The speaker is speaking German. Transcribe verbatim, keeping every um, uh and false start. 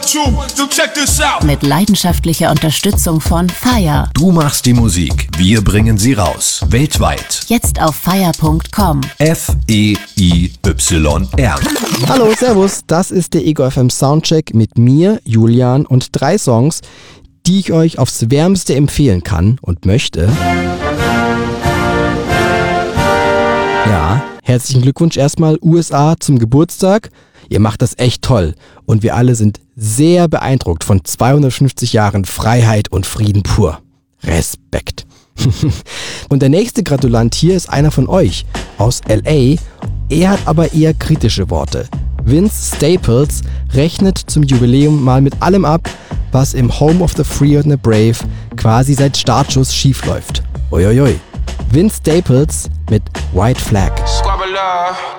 Mit leidenschaftlicher Unterstützung von Fire. Du machst die Musik, wir bringen sie raus. Weltweit. Jetzt auf fire punkt com. F E I Y R. Hallo, servus, das ist der Ego F M Soundcheck mit mir, Julian, und drei Songs, die ich euch aufs Wärmste empfehlen kann und möchte. Ja, herzlichen Glückwunsch erstmal U S A zum Geburtstag. Ihr macht das echt toll und wir alle sind sehr beeindruckt von zweihundertfünfzig Jahren Freiheit und Frieden pur. Respekt. Und der nächste Gratulant hier ist einer von euch aus L A. Er hat aber eher kritische Worte. Vince Staples rechnet zum Jubiläum mal mit allem ab, was im Home of the Free and the Brave quasi seit Startschuss schief läuft. Uiuiui. Vince Staples mit White Flag.